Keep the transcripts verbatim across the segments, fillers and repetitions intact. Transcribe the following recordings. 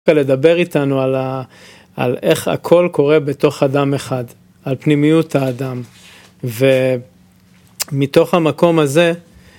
לדבר איתנו על, ה, על איך הכל קורה בתוך אדם אחד, על פנימיות האדם. ומתוך המקום הזה,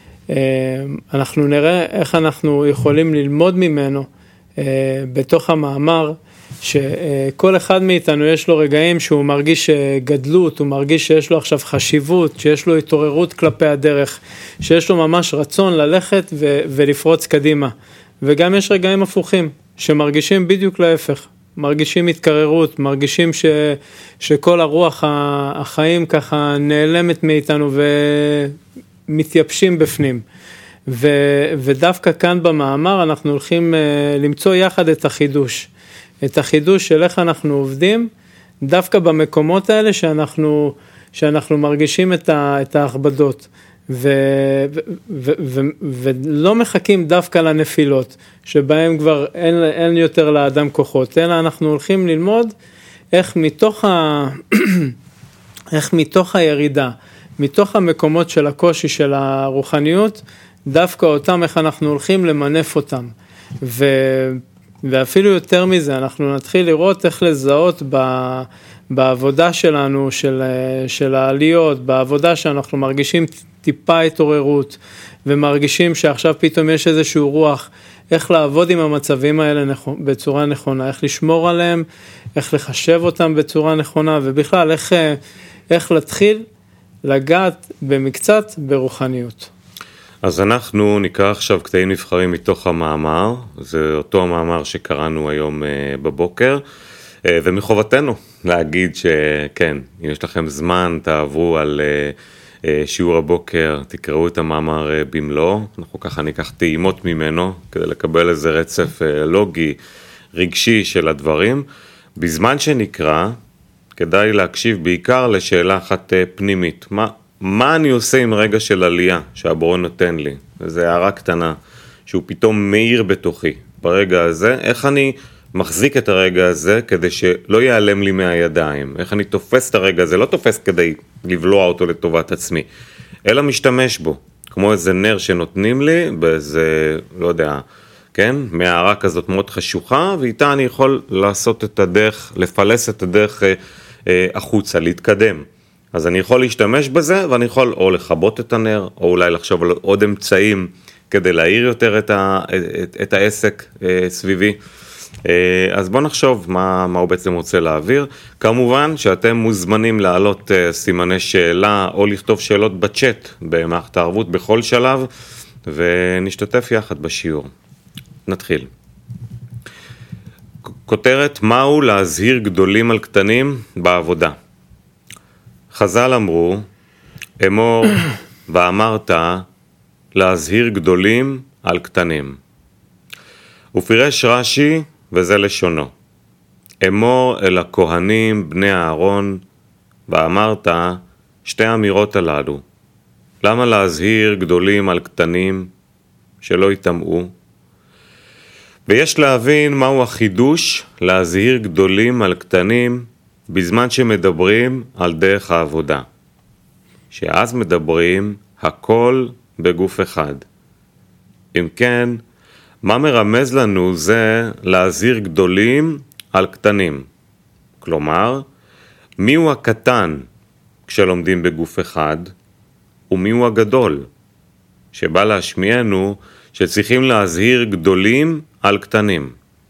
אנחנו נראה איך אנחנו יכולים ללמוד ממנו בתוך המאמר, שכל אחד מאיתנו יש לו רגעים שהוא מרגיש גדלות, הוא מרגיש שיש לו עכשיו חשיבות, שיש לו התעוררות כלפי הדרך, שיש לו ממש רצון ללכת ו- ולפרוץ קדימה. וגם יש רגעים הפוכים, שמרגישים בדיוק להפך, מרגישים התקררות, מרגישים ש- שכל הרוח החיים ככה נעלמת מאיתנו ומתייבשים בפנים. ו- ודווקא כאן במאמר אנחנו הולכים למצוא יחד את החידוש. את החידוש של איך אנחנו עובדים, דווקא במקומות האלה שאנחנו, שאנחנו מרגישים את, ה, את ההכבדות, ו, ו, ו, ו, ולא מחכים דווקא לנפילות, שבהם כבר אין, אין יותר לאדם כוחות, אלא אנחנו הולכים ללמוד איך מתוך, ה, איך מתוך הירידה, מתוך המקומות של הקושי של הרוחניות, דווקא אותם איך אנחנו הולכים למנף אותם, ו... ואפילו יותר מזה, אנחנו נתחיל לראות איך לזהות ב, בעבודה שלנו, של, של העליות, בעבודה שאנחנו מרגישים טיפה התעוררות, ומרגישים שעכשיו פתאום יש איזשהו רוח, איך לעבוד עם המצבים האלה בצורה נכונה, איך לשמור עליהם, איך לחשב אותם בצורה נכונה, ובכלל איך, איך להתחיל לגעת במקצת ברוחניות. אז אנחנו נקרא עכשיו קטעים נבחרים מתוך המאמר, זה אותו המאמר שקראנו היום בבוקר, ומחובתנו להגיד שכן, אם יש לכם זמן, תעברו על שיעור הבוקר, תקראו את המאמר במלוא, אנחנו ככה ניקח טעימות ממנו, כדי לקבל איזה רצף לוגי, רגשי של הדברים. בזמן שנקרא, כדאי להקשיב בעיקר לשאלה אחת פנימית, מה? מה אני עושה עם רגע של עלייה שהבורא נותן לי? זו הערה קטנה שהוא פתאום מאיר בתוכי ברגע הזה. איך אני מחזיק את הרגע הזה כדי שלא ייעלם לי מהידיים? איך אני תופס את הרגע הזה? לא תופס כדי לבלוע אותו לטובת עצמי, אלא משתמש בו. כמו איזה נר שנותנים לי באיזה, לא יודע, כן? מהערה כזאת מאוד חשוכה, ואיתה אני יכול לעשות את הדרך, לפלס את הדרך אה, אה, החוצה, להתקדם. אז אני יכול להשתמש בזה, ואני יכול או לחבות את הנר, או אולי לחשוב על עוד אמצעים, כדי להאיר יותר את, ה, את, את העסק אה, סביבי. אה, אז בואו נחשוב מה, מה הוא בעצם רוצה להעביר. כמובן שאתם מוזמנים להעלות אה, סימני שאלה, או לכתוב שאלות בצ'אט, במערכת הערבות בכל שלב, ונשתתף יחד בשיעור. נתחיל. כותרת, מהו להזהיר גדולים על קטנים בעבודה? חז"ל אמרו, אמור ואמרת להזהיר גדולים על קטנים. ופירש רש"י, וזה לשונו, אמור אל הכהנים בני אהרון, ואמרת שתי אמירות הללו. למה להזהיר גדולים על קטנים שלא יטמעו? ויש להבין מהו החידוש להזהיר גדולים על קטנים בזמן שמדברים על דרך העבודה, שאז מדברים הכל בגוף אחד. אם כן, מה מרמז לנו זה להזהיר גדולים על קטנים? כלומר, מיהו הקטן כשלומדים בגוף אחד, ומיהו הגדול, שבא להשמיענו שצריכים להזהיר גדולים על קטנים.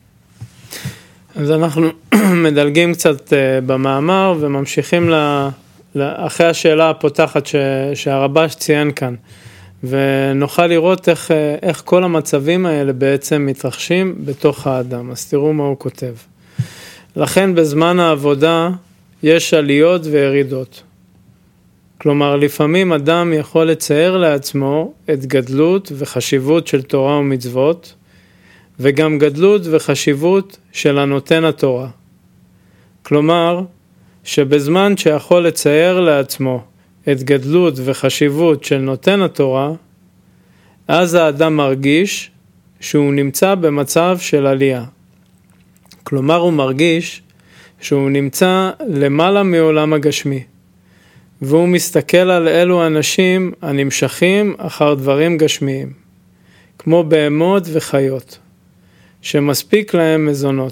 אז אנחנו מדלגים קצת במאמר וממשיכים ל... אחרי השאלה הפותחת ש... שהרבש ציין כאן, ונוכל לראות איך, איך כל המצבים האלה בעצם מתרחשים בתוך האדם. אז תראו מה הוא כותב. לכן בזמן העבודה יש עליות וירידות. כלומר, לפעמים אדם יכול לצייר לעצמו את גדלות וחשיבות של תורה ומצוות, וגם גדלות וחשיבות של הנותן התורה. כלומר, שבזמן שיכול לצייר לעצמו את גדלות וחשיבות של נותן התורה, אז האדם מרגיש שהוא נמצא במצב של עלייה. כלומר, הוא מרגיש שהוא נמצא למעלה מעולם הגשמי, והוא מסתכל על אלו אנשים הנמשכים אחר דברים גשמיים, כמו בהמות וחיות, שמספיק להם מזונות.